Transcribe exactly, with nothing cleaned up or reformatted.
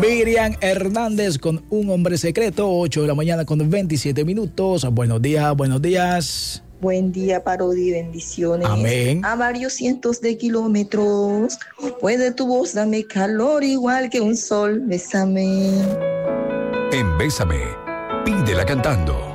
Miriam Hernández con Un Hombre Secreto, ocho de la mañana con veintisiete minutos. Buenos días, buenos días. Buen día, Parodi, bendiciones. Amén. A varios cientos de kilómetros, puede tu voz dame calor igual que un sol. Bésame. En Bésame, pídela cantando.